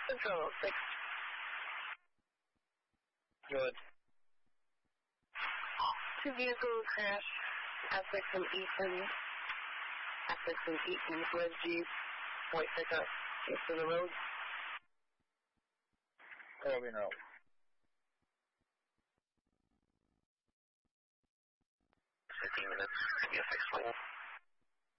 Control 6. Good. 2 vehicles crash. Essex and Eaton. Essex and Eaton. Red Jeep. White pickup. East of the road. Irving Road. 15 minutes. Give me a fixed lane.